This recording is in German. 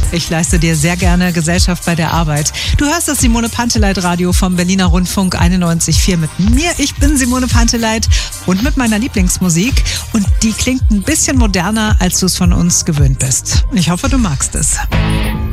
Ich leiste dir sehr gerne Gesellschaft bei der Arbeit. Du hörst das Simone Panteleit Radio vom Berliner Rundfunk 91,4 mit mir. Ich bin Simone Panteleit und mit meiner Lieblingsmusik. Und die klingt ein bisschen moderner, als du es von uns gewöhnt bist. Ich hoffe, du magst es.